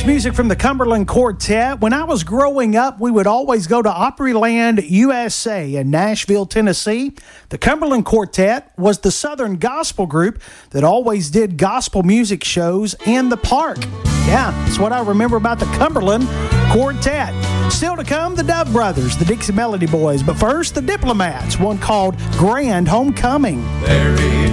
music from the Cumberland Quartet. When I was growing up, we would always go to Opryland, USA in Nashville, Tennessee. The Cumberland Quartet was the Southern gospel group that always did gospel music shows in the park. Yeah, that's what I remember about the Cumberland Quartet. Still to come, the Dove Brothers, the Dixie Melody Boys. But first, the Diplomats, one called Grand Homecoming. There he